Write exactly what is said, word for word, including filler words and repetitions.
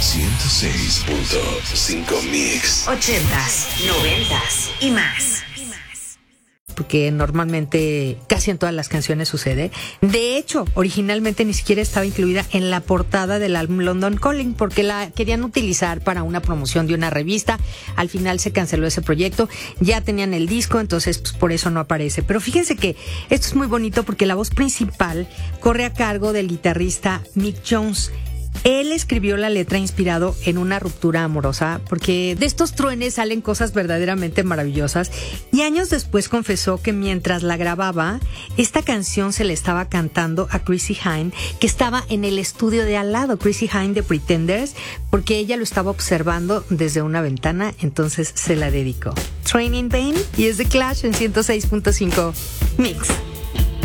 ciento seis punto cinco Mix. Ochentas, noventas y más. Porque normalmente casi en todas las canciones sucede. De hecho, originalmente ni siquiera estaba incluida en la portada del álbum London Calling, porque la querían utilizar para una promoción de una revista. Al final se canceló ese proyecto. Ya tenían el disco, entonces pues, por eso no aparece. Pero fíjense que esto es muy bonito porque la voz principal corre a cargo del guitarrista Mick Jones. Él escribió la letra inspirado en una ruptura amorosa, porque de estos truenes salen cosas verdaderamente maravillosas, y años después confesó que mientras la grababa, esta canción se le estaba cantando a Chrissie Hynde, que estaba en el estudio de al lado, Chrissie Hynde de Pretenders, porque ella lo estaba observando desde una ventana, entonces se la dedicó. Train in Vain, y es The Clash en ciento seis punto cinco Mix.